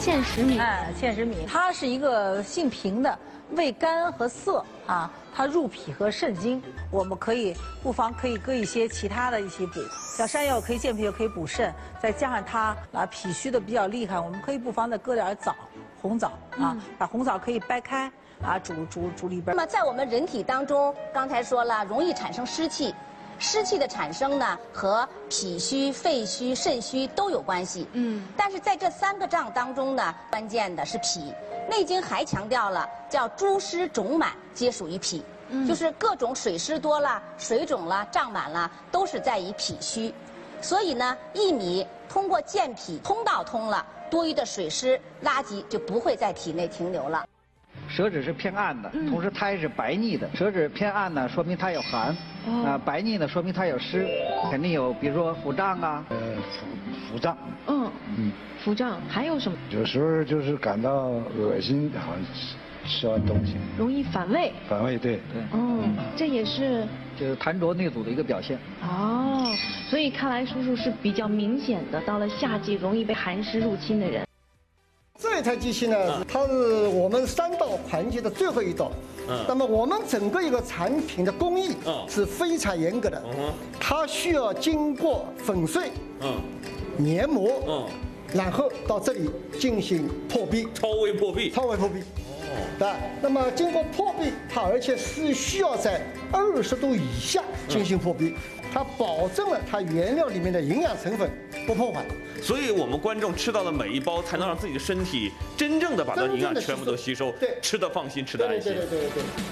芡实米， 芡实米，它是一个性平的，味甘和涩啊，它入脾和肾经。我们不妨可以搁一些其他的一起补，像山药可以健脾，又可以补肾，再加上它脾虚的比较厉害，我们可以不妨再搁点枣，红枣啊，把红枣可以掰开啊，煮里边。 那么在我们人体当中，刚才说了，容易产生湿气。湿气的产生呢，和脾虚、肺虚、肾虚都有关系。但是在这3个脏当中呢，关键的是脾。《内经》还强调了，叫诸湿肿满皆属于脾，就是各种水湿多了、水肿了、胀满了，都是在于脾虚。所以呢，薏米通过健脾通道通了，多余的水湿垃圾就不会在体内停留了。 舌质是偏暗的，同时胎是白腻的。舌质偏暗呢，说明它有寒；白腻呢，说明它有湿，肯定有，比如说腹胀啊， 腹胀。 腹胀还有什么？ 有时候就是感到恶心，好像吃完东西。 容易反胃。 反胃，对。 这也是就是痰浊内阻的一个表现。 所以看来叔叔是比较明显的，到了夏季容易被寒湿入侵的人。 这一台机器呢，它是我们3道环节的最后一道。那么我们整个一个产品的工艺是非常严格的，它需要经过粉碎、研磨，然后到这里进行破壁， 超微破壁。 那么经过破壁，它而且是需要在20度以下进行破壁，它保证了它原料里面的营养成分不破坏。 所以我们观众吃到的每一包，才能让自己的身体真正的把它营养全部都吸收， 对， 吃得放心，吃得安心。 对。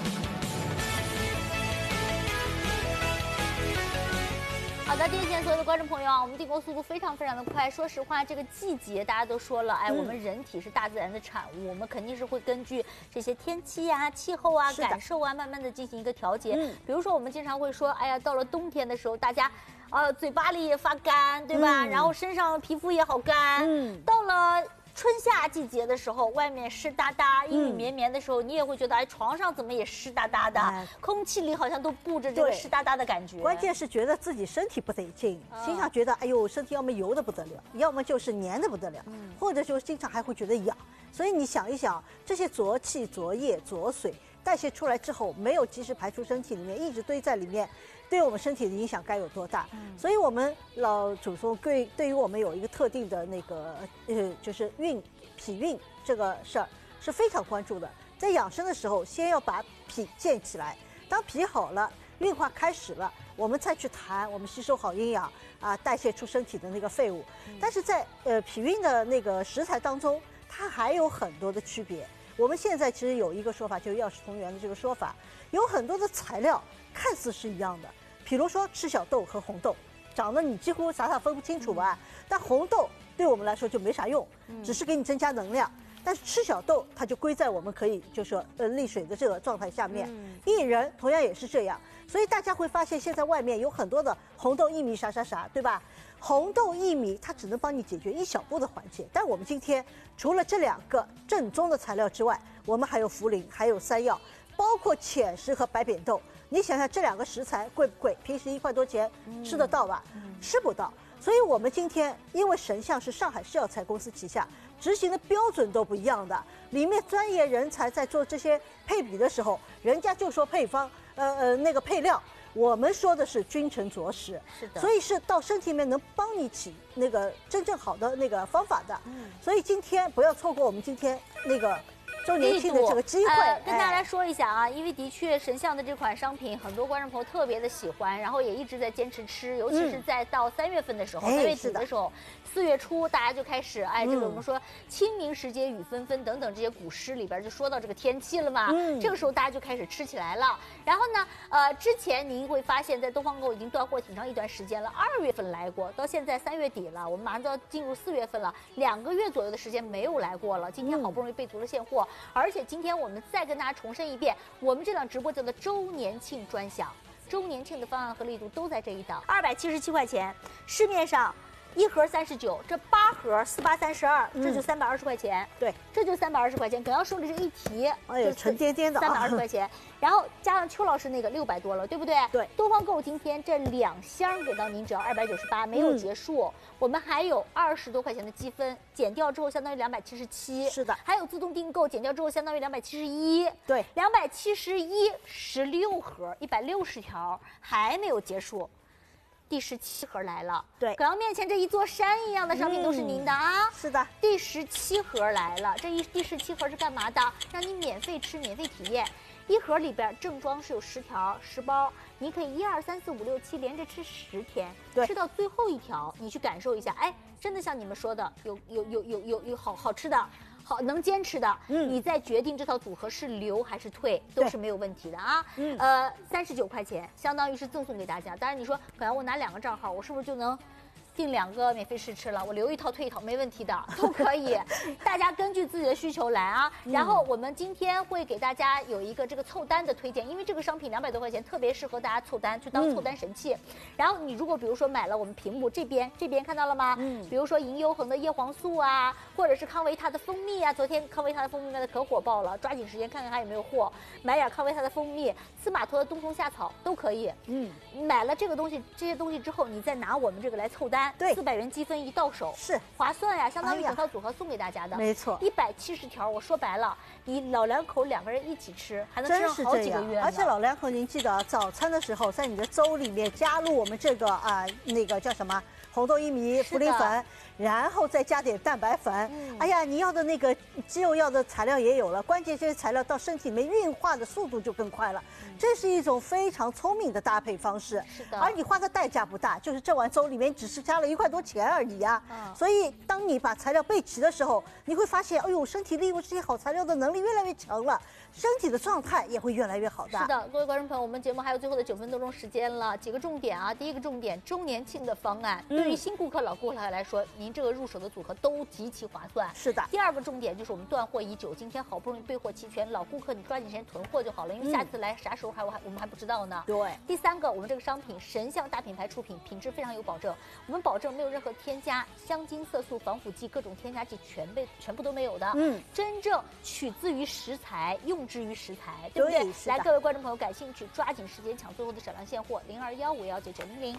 好的，第一件所有的观众朋友啊，我们订购速度非常的快。说实话，这个季节大家都说了，我们人体是大自然的产物，我们肯定是会根据这些天气啊、气候啊、感受啊，慢慢的进行一个调节。比如说我们经常会说，到了冬天的时候，大家嘴巴里也发干，对吧？然后身上皮肤也好干。到了春夏季节的时候，外面湿哒哒、阴雨绵绵的时候，你也会觉得，床上怎么也湿哒哒的，空气里好像都布着这个湿哒哒的感觉。 关键是觉得自己身体不得劲，经常觉得，哎呦，身体要么油的不得了，要么就是黏的不得了，或者就经常还会觉得痒。所以你想一想，这些浊气、浊液、浊水代谢出来之后，没有及时排出身体里面，一直堆在里面，对我们身体的影响该有多大？所以我们老祖宗对于我们有一个特定的那个就是脾运这个事儿是非常关注的。在养生的时候，先要把脾健起来，当脾好了，运化开始了，我们再去谈我们吸收好营养代谢出身体的那个废物。但是在脾运的那个食材当中，它还有很多的区别。我们现在其实有一个说法，就是药食同源的这个说法，有很多的材料看似是一样的，比如说赤小豆和红豆，长得你几乎傻分不清楚吧？但红豆对我们来说就没啥用，只是给你增加能量。但是赤小豆它就归在我们可以就是说利水的这个状态下面。薏仁同样也是这样，所以大家会发现现在外面有很多的红豆、薏米啥，对吧？红豆、薏米它只能帮你解决一小步的环节，但我们今天除了这2个正宗的材料之外，我们还有茯苓，还有山药，包括浅食和白扁豆。你想想这2个食材贵不贵？平时1块多钱吃得到吧？吃不到。所以我们今天因为神象是上海市药材公司旗下，执行的标准都不一样的，里面专业人才在做这些配比的时候，人家就说配方那个配料，我们说的是君臣佐使， 是的， 所以是到身体里面能帮你起那个真正好的那个方法的。所以今天不要错过我们今天那个周年庆的这个机会。 跟大家来说一下啊，因为的确神象的这款商品，很多观众朋友特别的喜欢，然后也一直在坚持吃，尤其是在到3月份的时候，3月底的时候，4月初大家就开始这个我们说清明时节雨纷纷等等这些古诗里边就说到这个天气了嘛，这个时候大家就开始吃起来了。然后呢，之前您会发现在东方购已经断货挺长一段时间了，2月份来过，到现在3月底了，我们马上就要进入4月份了，2个月左右的时间没有来过了。今天好不容易备足了现货，而且今天我们再跟大家重申一遍，我们这档直播叫做周年庆专享，周年庆的方案和力度都在这一档，277块钱，市面上 1盒39，这8盒48、32，这就320块钱。 对， 这就320块钱。耿瑶手里这一提， 哎呦，沉甸甸的 ，320块钱。然后加上邱老师那个600多了，对不对？ 对。 东方购今天这2箱给到您只要298，没有结束。我们还有20多块钱的积分，减掉之后相当于277。 是的。 还有自动订购，减掉之后相当于271。 对 ，271 16盒，160条，还没有结束。第17盒来了， 对， 耿瑶面前这一座山一样的商品都是您的啊。 是的， 第17盒来了，第17盒是干嘛的？让你免费吃，免费体验。1盒里边正装是有10条10包，你可以1、2、3、4、5、6、7连着吃10天，吃到最后一条，你去感受一下，哎，真的像你们说的，有好吃的。好，能坚持的，你再决定这套组合是留还是退，都是没有问题的啊。39块钱，相当于是赠送给大家。当然你说，可能我拿2个账号，我是不是就能订2个免费试吃了？我留一套退一套，没问题的，都可以。大家根据自己的需求来啊。然后我们今天会给大家有一个这个凑单的推荐，因为这个商品200多块钱，特别适合大家凑单，就当凑单神器。然后你如果比如说买了我们屏幕这边看到了吗？比如说银优恒的叶黄素啊，或者是康维他的蜂蜜啊，昨天康维他的蜂蜜卖的可火爆了，抓紧时间看看还有没有货，买点康维他的蜂蜜，司马托的冬虫夏草都可以。买了这些东西之后，你再拿我们这个来凑单。 对 ，400元积分一到手， 是划算呀，相当于整套组合送给大家的， 没错 ，170条。我说白了，你老两口2个人一起吃，还能吃上好几个月。 而且老两口，您记得早餐的时候，在你的粥里面加入我们这个那个叫什么红豆薏米、茯苓粉，然后再加点蛋白粉。哎呀，你要的那个鸡肉要的材料也有了，关键这些材料到身体里面运化的速度就更快了。这是一种非常聪明的搭配方式， 是的。 而你花的代价不大，就是这碗粥里面只是加了1块多钱而已啊。所以当你把材料备齐的时候，你会发现，哎呦，身体利用这些好材料的能力越来越强了，身体的状态也会越来越好的。 是的，各位观众朋友，我们节目还有最后的9分多钟时间了，几个重点啊。第一个重点，周年庆的方案，对于新顾客、老顾客来说，您这个入手的组合都极其划算。 是的。 第二个重点就是我们断货已久，今天好不容易备货齐全，老顾客你抓紧时间囤货就好了，因为下次来啥时候我们还不知道呢。 对。 第三个，我们这个商品神象大品牌出品，品质非常有保证，我们保证没有任何添加香精、色素、防腐剂、各种添加剂全部都没有的。真正取自于食材，用之于食材，对不对？来，各位观众朋友感兴趣，抓紧时间抢最后的少量现货，0215199900。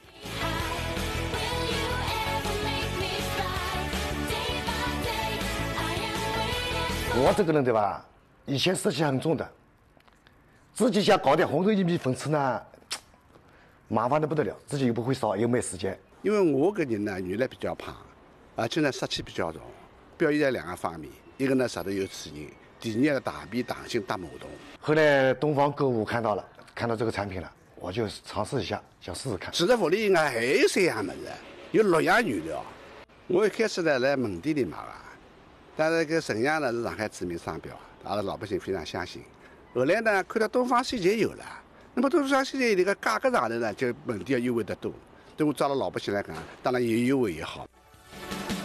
我这个人对吧，以前湿气很重的，自己想搞点红豆薏米粉吃呢，麻烦的不得了，自己又不会烧，又没时间。 因为我个人呢，原来比较胖，而且呢湿气比较重，表现在2个方面，一个呢舌头有齿龈，第二个大便溏心大蠕动。 后来东方购物看到这个产品了，我就尝试一下，想试试看。 其实屋里应该还有3样么子，有6样原料。我一开始呢来门店里买啊，但是这个陈样呢是上海知名商标，阿拉老百姓非常相信。后来呢看到东方西捷有了，那么东方西捷这个价格上头呢就门店优惠得多，对我抓了老百姓来讲，当然有优惠也好。